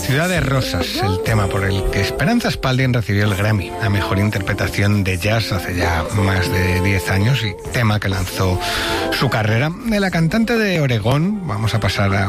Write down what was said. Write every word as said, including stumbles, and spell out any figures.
Ciudad de Rosas, el tema por el que Esperanza Spalding recibió el Grammy a Mejor Interpretación de Jazz hace ya más de diez años y tema que lanzó su carrera. De la cantante de Oregón vamos a pasar a